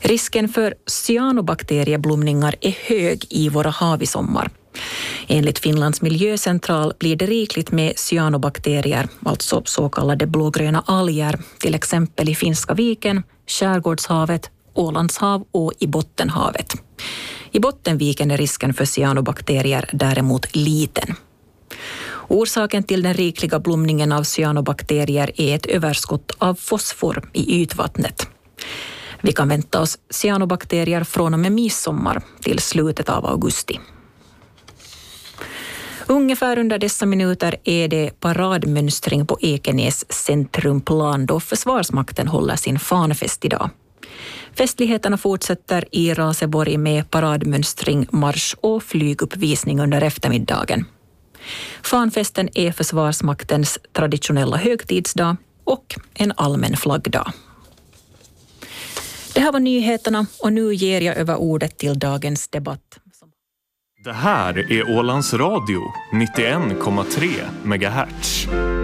Risken för cyanobakterieblomningar är hög i våra hav i sommar. Enligt Finlands miljöcentral blir det rikligt med cyanobakterier, alltså så kallade blågröna alger, till exempel i Finska viken, Skärgårdshavet, Ålandshav och i Bottenhavet. I Bottenviken är risken för cyanobakterier däremot liten. Orsaken till den rikliga blomningen av cyanobakterier är ett överskott av fosfor i ytvattnet. Vi kan vänta oss cyanobakterier från och med midsommar till slutet av augusti. Ungefär under dessa minuter är det paradmönstring på Ekenäs centrumplan då Försvarsmakten håller sin fanfest idag. Festligheterna fortsätter i Raseborg med paradmönstring, marsch och flyguppvisning under eftermiddagen. Fanfesten är Försvarsmaktens traditionella högtidsdag och en allmän flaggdag. Det här var nyheterna och nu ger jag över ordet till dagens debatt. Det här är Ålands Radio 91,3 MHz.